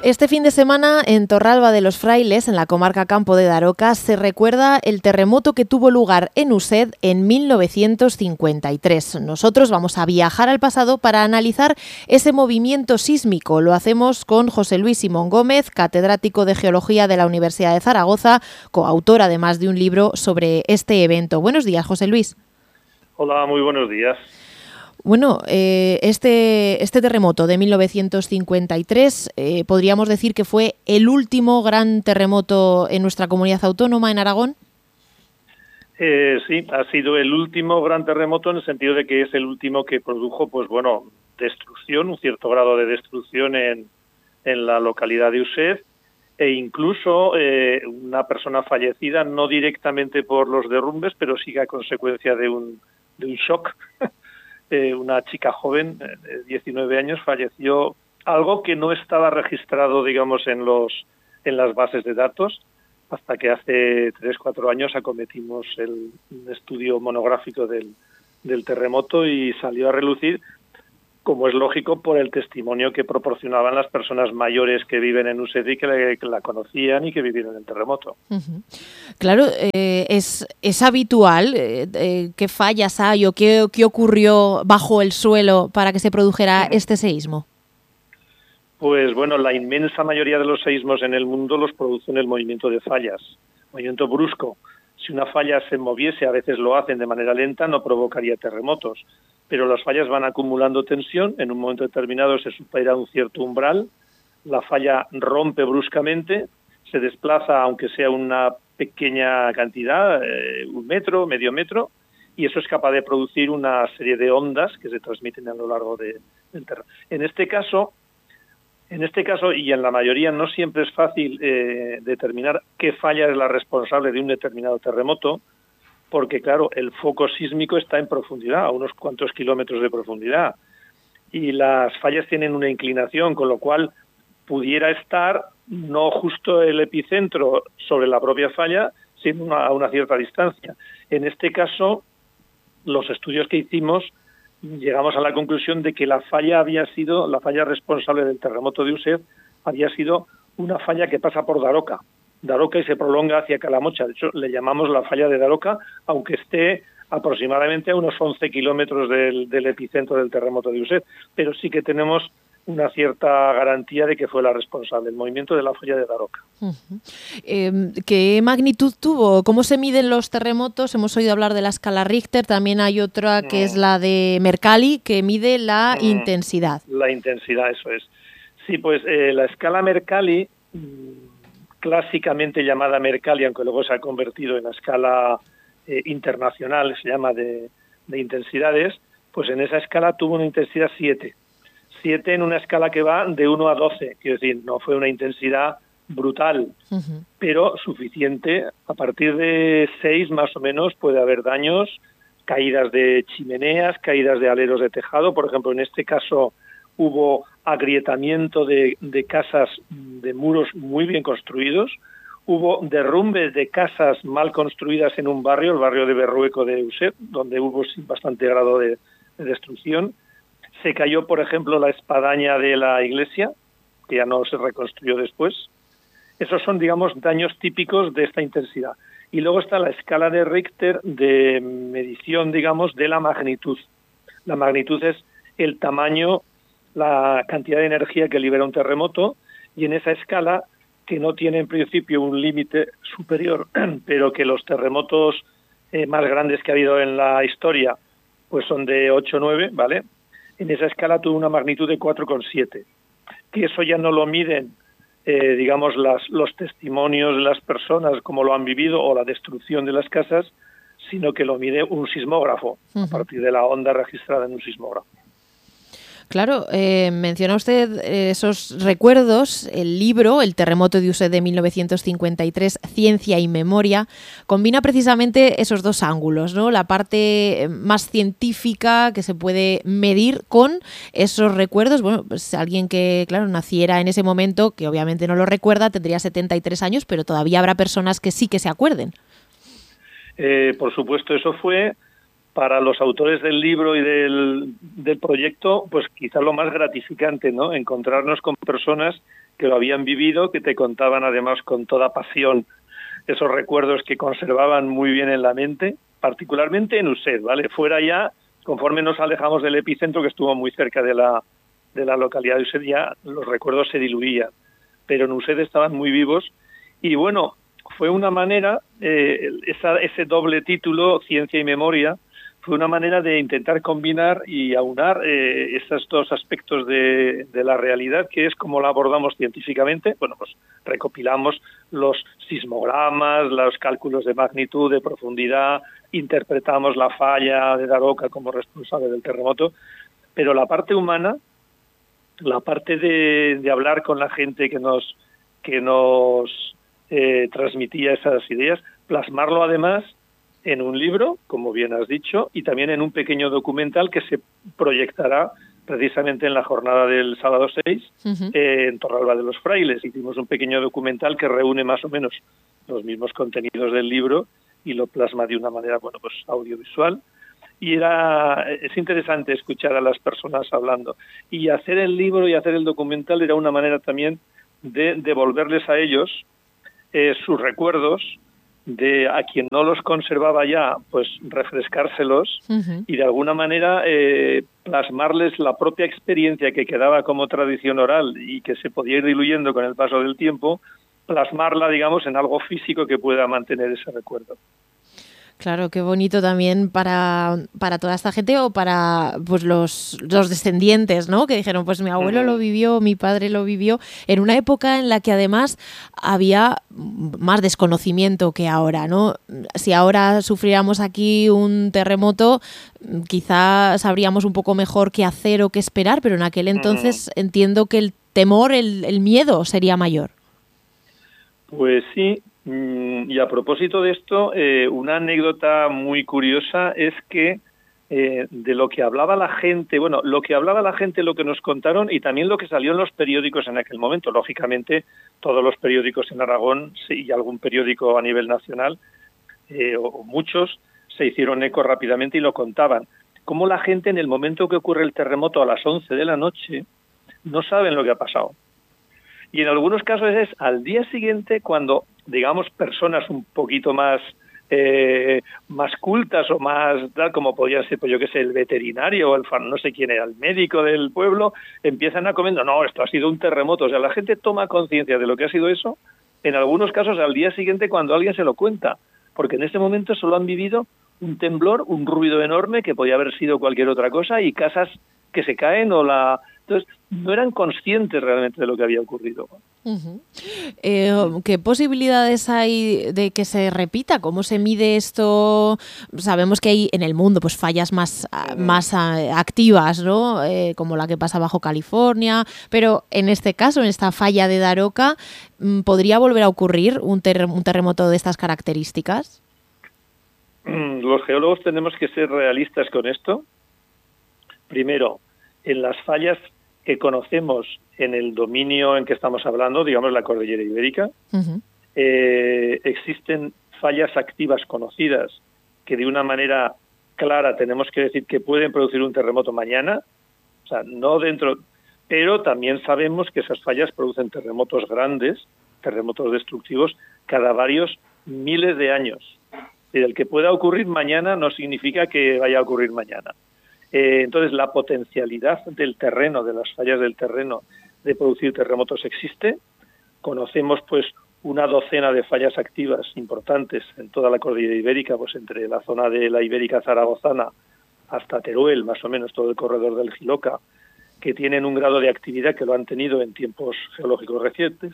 Este fin de semana, en Torralba de los Frailes, en la comarca Campo de Daroca, se recuerda el terremoto que tuvo lugar en Used en 1953. Nosotros vamos a viajar al pasado para analizar ese movimiento sísmico. Lo hacemos con José Luis Simón Gómez, catedrático de Geología de la Universidad de Zaragoza, coautor además de un libro sobre este evento. Buenos días, José Luis. Hola, muy buenos días. Bueno, este terremoto de 1953 podríamos decir que fue el último gran terremoto en nuestra comunidad autónoma, en Aragón. Sí, ha sido el último gran terremoto en el sentido de que es el último que produjo, pues bueno, destrucción, un cierto grado de destrucción en la localidad de Used e incluso una persona fallecida, no directamente por los derrumbes, pero sí a consecuencia de un shock. Una chica joven de 19 años falleció, algo que no estaba registrado, digamos, en las bases de datos, hasta que hace 3-4 años acometimos un estudio monográfico del terremoto y salió a relucir, como es lógico, por el testimonio que proporcionaban las personas mayores que viven en Used y que la conocían y que vivieron el terremoto. Uh-huh. Claro, es habitual qué fallas hay o qué ocurrió bajo el suelo para que se produjera este seísmo. Pues bueno, la inmensa mayoría de los seísmos en el mundo los producen el movimiento de fallas, movimiento brusco. Si una falla se moviese, a veces lo hacen de manera lenta, no provocaría terremotos. Pero las fallas van acumulando tensión, en un momento determinado se supera un cierto umbral, la falla rompe bruscamente, se desplaza, aunque sea una pequeña cantidad, 1 metro, medio metro, y eso es capaz de producir una serie de ondas que se transmiten a lo largo del terreno. En este caso, y en la mayoría, no siempre es fácil determinar qué falla es la responsable de un determinado terremoto, porque, claro, el foco sísmico está en profundidad, a unos cuantos kilómetros de profundidad, y las fallas tienen una inclinación, con lo cual pudiera estar no justo el epicentro sobre la propia falla, sino a una cierta distancia. En este caso, los estudios que hicimos, llegamos a la conclusión de que la falla responsable del terremoto de Used había sido una falla que pasa por Daroca y se prolonga hacia Calamocha. De hecho, le llamamos la falla de Daroca, aunque esté aproximadamente a unos 11 kilómetros del epicentro del terremoto de Used, pero sí que tenemos una cierta garantía de que fue la responsable, el movimiento de la falla de Daroca. Uh-huh. ¿Qué magnitud tuvo? ¿Cómo se miden los terremotos? Hemos oído hablar de la escala Richter, también hay otra que es la de Mercalli, que mide la intensidad. La intensidad, eso es. Sí, pues la escala Mercalli, clásicamente llamada Mercalli, aunque luego se ha convertido en la escala internacional, se llama de intensidades, pues en esa escala tuvo una intensidad 7. 7 en una escala que va de 1 a 12, quiero decir, no fue una intensidad brutal, pero suficiente. A partir de 6 más o menos puede haber daños, caídas de chimeneas, caídas de aleros de tejado. Por ejemplo, en este caso hubo agrietamiento de casas, de muros muy bien construidos, hubo derrumbes de casas mal construidas en un barrio, el barrio de Berrueco de Used, donde hubo bastante grado de destrucción. Se cayó, por ejemplo, la espadaña de la iglesia, que ya no se reconstruyó después. Esos son, digamos, daños típicos de esta intensidad. Y luego está la escala de Richter de medición, digamos, de la magnitud. La magnitud es el tamaño, la cantidad de energía que libera un terremoto, y en esa escala, que no tiene en principio un límite superior, pero que los terremotos más grandes que ha habido en la historia pues son de 8-9, ¿vale? En esa escala tuvo una magnitud de 4,7, que eso ya no lo miden, digamos, los testimonios de las personas, como lo han vivido, o la destrucción de las casas, sino que lo mide un sismógrafo, a partir de la onda registrada en un sismógrafo. Claro, menciona usted esos recuerdos, el libro, El terremoto de Used de 1953, Ciencia y Memoria, combina precisamente esos dos ángulos, ¿no? La parte más científica que se puede medir con esos recuerdos. Bueno, pues alguien que, claro, naciera en ese momento, que obviamente no lo recuerda, tendría 73 años, pero todavía habrá personas que sí que se acuerden. Por supuesto, eso fue para los autores del libro y del proyecto, pues quizás lo más gratificante, ¿no? Encontrarnos con personas que lo habían vivido, que te contaban además con toda pasión esos recuerdos que conservaban muy bien en la mente, particularmente en Uset, ¿vale? Fuera ya, conforme nos alejamos del epicentro, que estuvo muy cerca de la localidad de Uset, ya los recuerdos se diluían, pero en Uset estaban muy vivos. Y bueno, fue una manera, ese doble título, Ciencia y Memoria, fue una manera de intentar combinar y aunar esos dos aspectos de la realidad, que es como la abordamos científicamente. Bueno, pues recopilamos los sismogramas, los cálculos de magnitud, de profundidad, interpretamos la falla de Daroca como responsable del terremoto, pero la parte humana, la parte de hablar con la gente que nos transmitía esas ideas, plasmarlo además en un libro, como bien has dicho, y también en un pequeño documental que se proyectará precisamente en la jornada del sábado 6 en Torralba de los Frailes. Hicimos un pequeño documental que reúne más o menos los mismos contenidos del libro y lo plasma de una manera, bueno, pues audiovisual. Y es interesante escuchar a las personas hablando. Y hacer el libro y hacer el documental era una manera también de devolverles a ellos sus recuerdos, de a quien no los conservaba ya, pues refrescárselos y de alguna manera plasmarles la propia experiencia que quedaba como tradición oral y que se podía ir diluyendo con el paso del tiempo, plasmarla, digamos, en algo físico que pueda mantener ese recuerdo. Claro, qué bonito también para toda esta gente o para pues los descendientes, ¿no? Que dijeron, pues mi abuelo lo vivió, mi padre lo vivió, en una época en la que además había más desconocimiento que ahora, ¿no? Si ahora sufriéramos aquí un terremoto, quizá sabríamos un poco mejor qué hacer o qué esperar, pero en aquel entonces entiendo que el temor, el miedo sería mayor. Pues sí. Y a propósito de esto, una anécdota muy curiosa es que de lo que hablaba la gente, bueno, lo que nos contaron y también lo que salió en los periódicos en aquel momento. Lógicamente, todos los periódicos en Aragón y algún periódico a nivel nacional, o muchos, se hicieron eco rápidamente y lo contaban. Cómo la gente en el momento que ocurre el terremoto a las 11 de la noche no saben lo que ha pasado. Y en algunos casos es al día siguiente cuando, digamos, personas un poquito más cultas o más tal, como podían ser, pues yo qué sé, el veterinario o no sé quién era, el médico del pueblo, empiezan a comentar, no, esto ha sido un terremoto. O sea, la gente toma conciencia de lo que ha sido eso, en algunos casos al día siguiente cuando alguien se lo cuenta, porque en ese momento solo han vivido un temblor, un ruido enorme que podía haber sido cualquier otra cosa y casas que se caen Entonces, no eran conscientes realmente de lo que había ocurrido. ¿Qué posibilidades hay de que se repita? ¿Cómo se mide esto? Sabemos que hay en el mundo pues fallas más activas, ¿no? Como la que pasa bajo California, pero en este caso, en esta falla de Daroca, ¿podría volver a ocurrir un terremoto de estas características? Los geólogos tenemos que ser realistas con esto. Primero, en las fallas que conocemos en el dominio en que estamos hablando, digamos la cordillera ibérica, existen fallas activas conocidas que de una manera clara tenemos que decir que pueden producir un terremoto mañana, o sea, no dentro, pero también sabemos que esas fallas producen terremotos grandes, terremotos destructivos, cada varios miles de años. Y el que pueda ocurrir mañana no significa que vaya a ocurrir mañana. Entonces, la potencialidad del terreno, de las fallas del terreno, de producir terremotos existe. Conocemos, pues, una docena de fallas activas importantes en toda la cordillera ibérica, pues entre la zona de la Ibérica zaragozana hasta Teruel, más o menos todo el corredor del Jiloca, que tienen un grado de actividad que lo han tenido en tiempos geológicos recientes,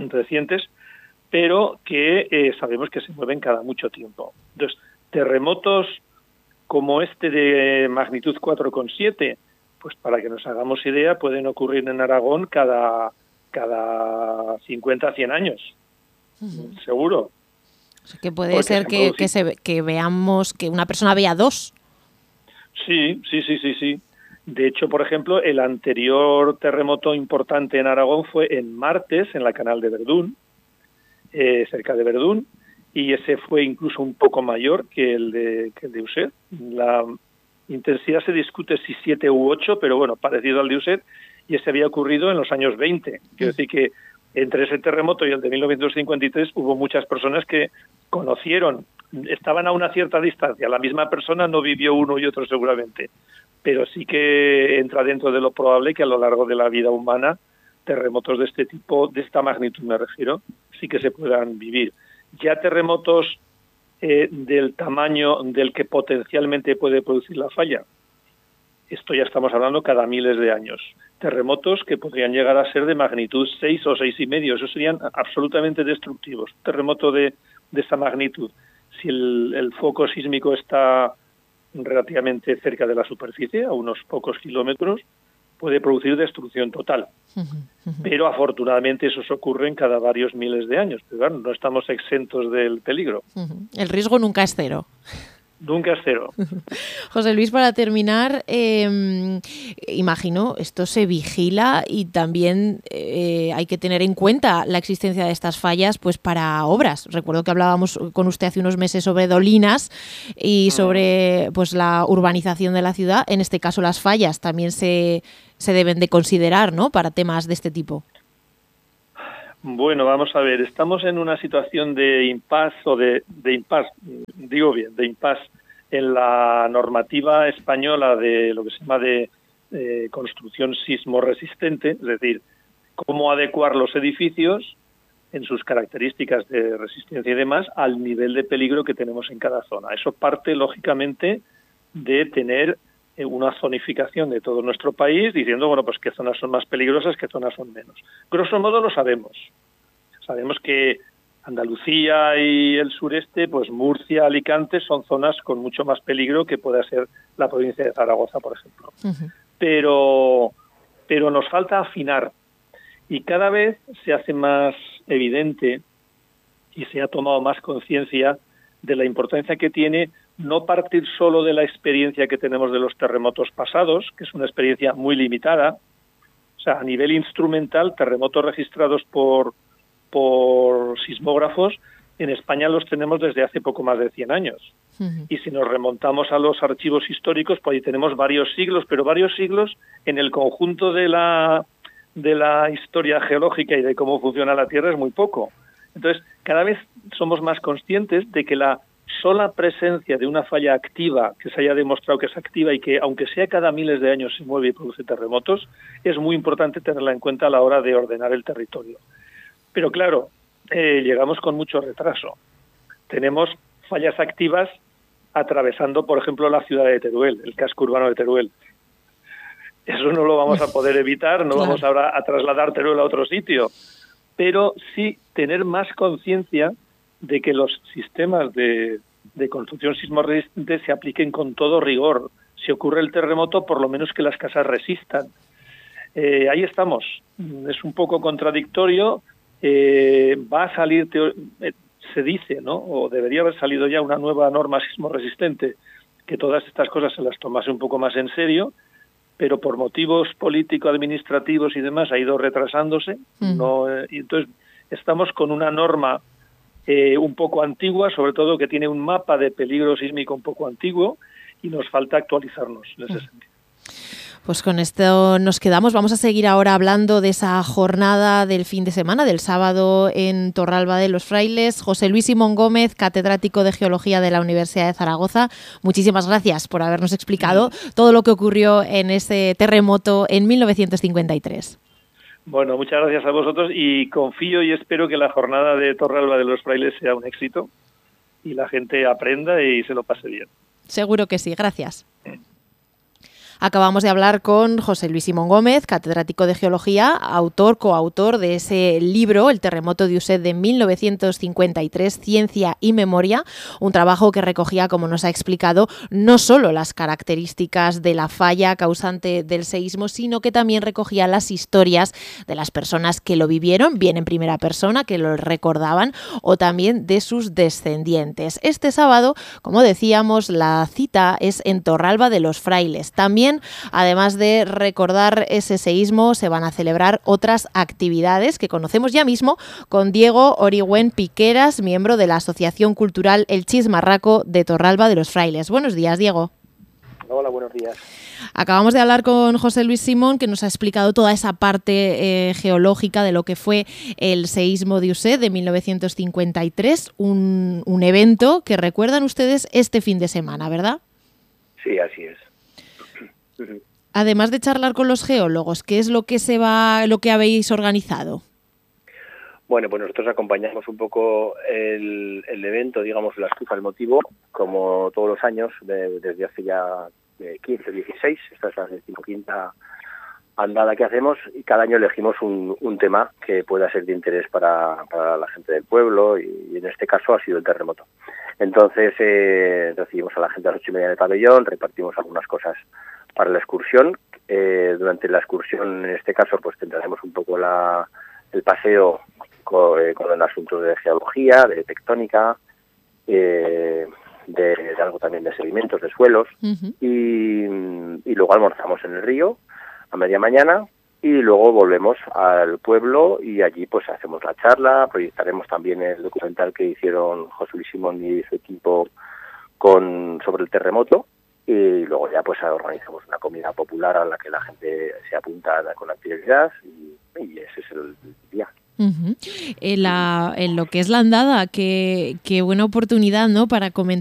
pero que sabemos que se mueven cada mucho tiempo. Entonces, terremotos como este de magnitud 4,7, pues para que nos hagamos idea, pueden ocurrir en Aragón cada 50 a 100 años, seguro. O sea, que puede ser que veamos, que una persona vea dos. Sí. De hecho, por ejemplo, el anterior terremoto importante en Aragón fue en Martes, en la Canal de Verdún, cerca de Verdún, y ese fue incluso un poco mayor que el de Uset. La intensidad se discute si 7 u 8, pero bueno, parecido al de Uset, y ese había ocurrido en los años 20. Quiero decir que entre ese terremoto y el de 1953 hubo muchas personas que conocieron, estaban a una cierta distancia. La misma persona no vivió uno y otro seguramente, pero sí que entra dentro de lo probable que a lo largo de la vida humana terremotos de este tipo, de esta magnitud me refiero, sí que se puedan vivir. Ya terremotos del tamaño del que potencialmente puede producir la falla, esto ya estamos hablando cada miles de años. Terremotos que podrían llegar a ser de magnitud 6 o 6,5, esos serían absolutamente destructivos. Terremoto de esta magnitud, si el foco sísmico está relativamente cerca de la superficie, a unos pocos kilómetros, puede producir destrucción total. Pero afortunadamente eso ocurre cada varios miles de años. Pero claro, no estamos exentos del peligro. El riesgo nunca es cero. Nunca es cero. José Luis, para terminar, imagino, esto se vigila y también hay que tener en cuenta la existencia de estas fallas pues para obras. Recuerdo que hablábamos con usted hace unos meses sobre Dolinas y sobre pues la urbanización de la ciudad. En este caso, las fallas también se deben de considerar, ¿no?, para temas de este tipo. Bueno, vamos a ver, estamos en una situación de impasse en la normativa española de lo que se llama de construcción sismo resistente, es decir, cómo adecuar los edificios en sus características de resistencia y demás al nivel de peligro que tenemos en cada zona. Eso parte, lógicamente, de tener una zonificación de todo nuestro país, diciendo, bueno, pues qué zonas son más peligrosas, qué zonas son menos. Grosso modo lo sabemos. Sabemos que Andalucía y el sureste, pues Murcia, Alicante, son zonas con mucho más peligro que pueda ser la provincia de Zaragoza, por ejemplo. Pero nos falta afinar y cada vez se hace más evidente y se ha tomado más conciencia de la importancia que tiene no partir solo de la experiencia que tenemos de los terremotos pasados, que es una experiencia muy limitada. O sea, a nivel instrumental, terremotos registrados por sismógrafos, en España los tenemos desde hace poco más de 100 años. Y si nos remontamos a los archivos históricos, pues ahí tenemos varios siglos, pero varios siglos en el conjunto de la historia geológica y de cómo funciona la Tierra es muy poco. Entonces, cada vez somos más conscientes de que la sola presencia de una falla activa, que se haya demostrado que es activa y que, aunque sea cada miles de años, se mueve y produce terremotos, es muy importante tenerla en cuenta a la hora de ordenar el territorio. Pero claro, llegamos con mucho retraso. Tenemos fallas activas atravesando, por ejemplo, la ciudad de Teruel, el casco urbano de Teruel. Eso no lo vamos a poder evitar, no vamos ahora a trasladar Teruel a otro sitio, pero sí tener más conciencia de que los sistemas de construcción sismorresistente se apliquen con todo rigor. Si ocurre el terremoto, por lo menos que las casas resistan. Ahí estamos. Es un poco contradictorio. Va a salir, se dice, ¿no?, o debería haber salido ya una nueva norma sismorresistente, que todas estas cosas se las tomase un poco más en serio, pero por motivos político-administrativos y demás ha ido retrasándose. Y entonces estamos con una norma un poco antigua, sobre todo que tiene un mapa de peligro sísmico un poco antiguo, y nos falta actualizarnos en ese sentido. Pues con esto nos quedamos. Vamos a seguir ahora hablando de esa jornada del fin de semana, del sábado en Torralba de los Frailes. José Luis Simón Gómez, catedrático de Geología de la Universidad de Zaragoza, muchísimas gracias por habernos explicado todo lo que ocurrió en ese terremoto en 1953. Bueno, muchas gracias a vosotros y confío y espero que la jornada de Torralba de los Frailes sea un éxito y la gente aprenda y se lo pase bien. Seguro que sí, gracias. Acabamos de hablar con José Luis Simón Gómez, catedrático de Geología, coautor de ese libro, El terremoto de Uset de 1953, Ciencia y Memoria, un trabajo que recogía, como nos ha explicado, no solo las características de la falla causante del seísmo, sino que también recogía las historias de las personas que lo vivieron, bien en primera persona, que lo recordaban, o también de sus descendientes. Este sábado, como decíamos, la cita es en Torralba de los Frailes. También, además de recordar ese seísmo, se van a celebrar otras actividades que conocemos ya mismo con Diego Origüen Piqueras, miembro de la Asociación Cultural El Chismarraco de Torralba de los Frailes. Buenos días, Diego. Hola, buenos días. Acabamos de hablar con José Luis Simón, que nos ha explicado toda esa parte geológica de lo que fue el seísmo de Used de 1953, un evento que recuerdan ustedes este fin de semana, ¿verdad? Sí, así es. Además de charlar con los geólogos, ¿qué es lo que habéis organizado? Bueno, pues nosotros acompañamos un poco el evento, digamos, la excusa, el motivo, como todos los años, desde hace ya 15, 16, esta es la 15ª andada que hacemos, y cada año elegimos un tema que pueda ser de interés para la gente del pueblo, y en este caso ha sido el terremoto. Entonces recibimos a la gente a las 8:30 del pabellón, repartimos algunas cosas para la excursión. Durante la excursión, en este caso, pues tendremos un poco el paseo con asuntos de geología, de tectónica, de algo también de sedimentos, de suelos, y luego almorzamos en el río a media mañana, y luego volvemos al pueblo y allí pues hacemos la charla, proyectaremos también el documental que hicieron José Luis Simón y su equipo sobre el terremoto, y luego ya pues organizamos una comida popular a la que la gente se apunta con actividad, y ese es el día. En lo que es la andada, qué buena oportunidad, ¿no?, para comentar